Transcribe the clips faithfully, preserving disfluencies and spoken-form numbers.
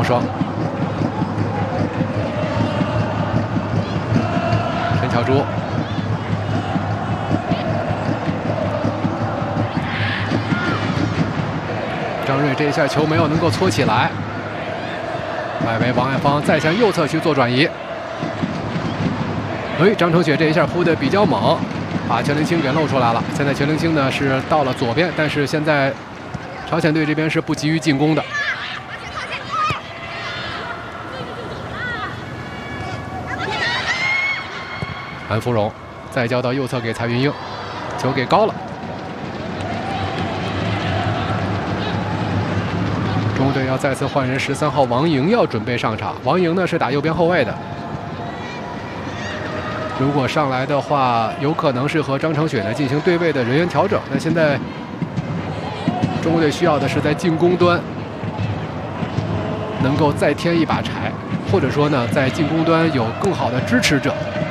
双，陈巧珠，张睿这一下球没有能够搓起来，外围王爱芳再向右侧去做转移。哎，张承雪这一下扑的比较猛，把全林清给露出来了。现在全林清呢是到了左边，但是现在朝鲜队这边是不急于进攻的。韩芙蓉再交到右侧给蔡云英，球给高了。中国队要再次换人，十三号王莹要准备上场。王莹呢是打右边后卫的，如果上来的话，有可能是和张承雪呢进行对位的人员调整。那现在中国队需要的是在进攻端能够再添一把柴，或者说呢，在进攻端有更好的支持者。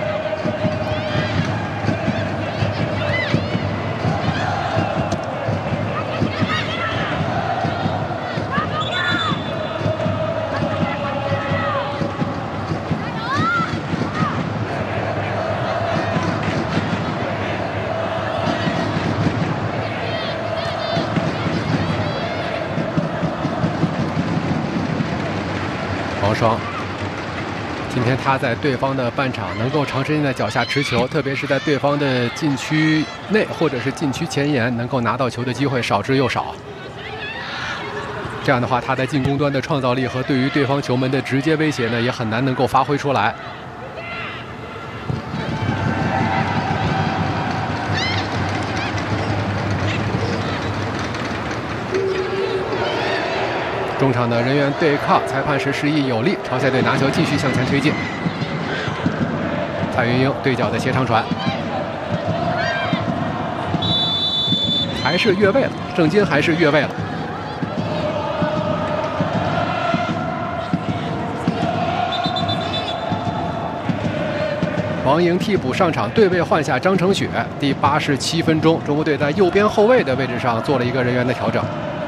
王霜，今天他在对方的半场能够长时间在脚下持球，特别是在对方的禁区内或者是禁区前沿能够拿到球的机会少之又少。这样的话，他在进攻端的创造力和对于对方球门的直接威胁呢，也很难能够发挥出来。中场的人员对抗，裁判是示意有利，朝鲜队拿球继续向前推进。蔡云英对角的斜长传，还是越位了，郑金还是越位了。王莹替补上场，对位换下张承雪。第八十七分钟，中国队在右边后卫的位置上做了一个人员的调整。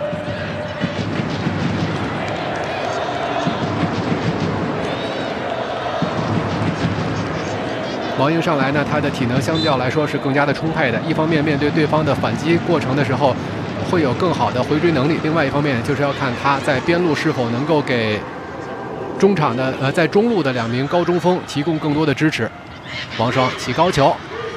王莹上来呢，他的体能相较来说是更加的充沛的。一方面，面对对方的反击过程的时候，会有更好的回追能力；另外一方面，就是要看他在边路是否能够给中场的呃在中路的两名高中锋提供更多的支持。王霜起高球，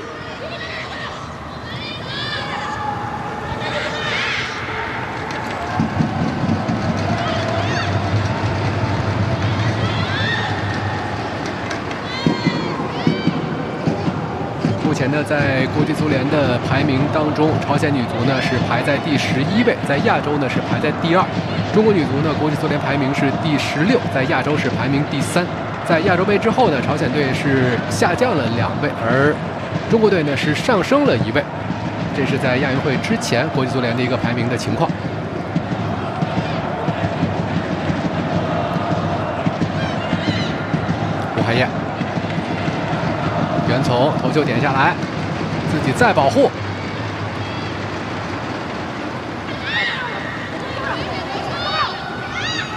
目前呢，在国际足联的排名当中，朝鲜女足呢是排在第十一位，在亚洲呢是排在第二。中国女足呢，国际足联排名是第十六，在亚洲是排名第三。在亚洲杯之后呢，朝鲜队是下降了两位，而中国队呢是上升了一位。这是在亚运会之前国际足联的一个排名的情况。吴海燕。袁从头球点下来，自己再保护，